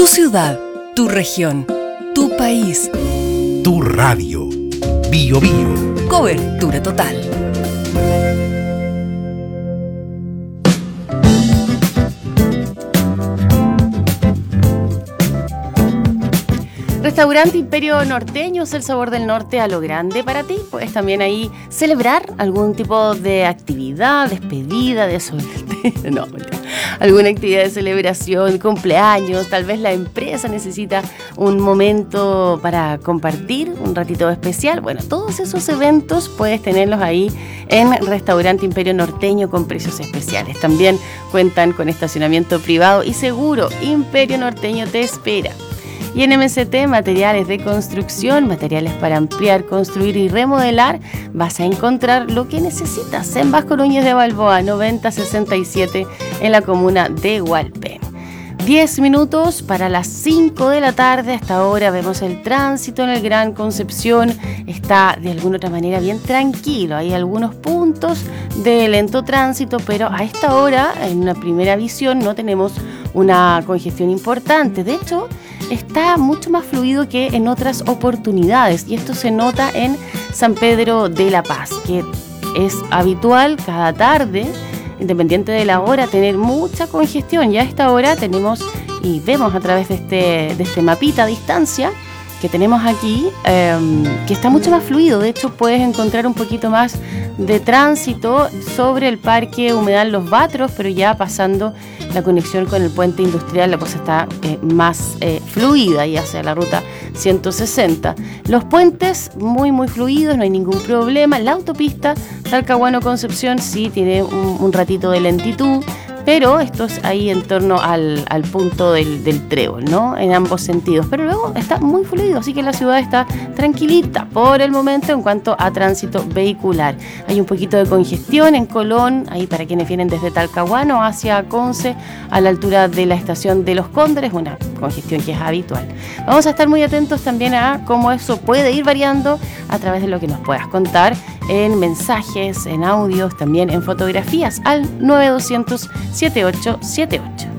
Tu ciudad, tu región, tu país. Tu radio. Bio Bio. Cobertura total. Restaurante Imperio Norteño, es el sabor del norte a lo grande para ti. Puedes también ahí celebrar algún tipo de actividad, despedida, de soltero, no, alguna actividad de celebración, cumpleaños. Tal vez la empresa necesita un momento para compartir, un ratito especial. Bueno, todos esos eventos puedes tenerlos ahí en Restaurante Imperio Norteño con precios especiales. También cuentan con estacionamiento privado y seguro. Imperio Norteño te espera. Y en MCT, materiales de construcción, materiales para ampliar, construir y remodelar, vas a encontrar lo que necesitas en Vasco Núñez de Balboa, 9067, en la comuna de Hualpén. 10 minutos para las 5 de la tarde. Hasta ahora vemos el tránsito en el Gran Concepción. Está de alguna otra manera bien tranquilo. Hay algunos puntos de lento tránsito, pero a esta hora, en una primera visión, no tenemos una congestión importante. De hecho, está mucho más fluido que en otras oportunidades, y esto se nota en San Pedro de la Paz, que es habitual cada tarde, independiente de la hora, tener mucha congestión. Ya a esta hora tenemos y vemos a través de este mapita a distancia que tenemos aquí, que está mucho más fluido. De hecho, puedes encontrar un poquito más de tránsito sobre el Parque Humedal Los Batros, pero ya pasando la conexión con el puente industrial, la cosa está más fluida y hacia la ruta 160. Los puentes muy fluidos, no hay ningún problema. La autopista Talcahuano-Concepción sí tiene un ratito de lentitud, pero esto es ahí en torno al punto del trébol, ¿no? En ambos sentidos. Pero luego está muy fluido, así que la ciudad está tranquilita por el momento en cuanto a tránsito vehicular. Hay un poquito de congestión en Colón, ahí para quienes vienen desde Talcahuano hacia Conce, a la altura de la estación de Los Cóndores, una congestión que es habitual. Vamos a estar muy atentos también a cómo eso puede ir variando a través de lo que nos puedas contar en mensajes, en audios, también en fotografías al 9200 7878.